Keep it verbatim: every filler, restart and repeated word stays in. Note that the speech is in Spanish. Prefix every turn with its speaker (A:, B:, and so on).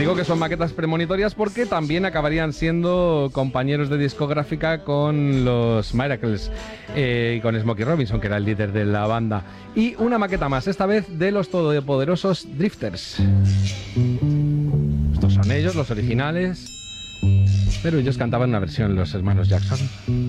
A: Digo que son maquetas premonitorias porque también acabarían siendo compañeros de discográfica con los Miracles eh, y con Smokey Robinson, que era el líder de la banda. Y una maqueta más, esta vez de los todopoderosos Drifters. Estos son ellos, los originales, pero ellos cantaban una versión, los hermanos Jackson.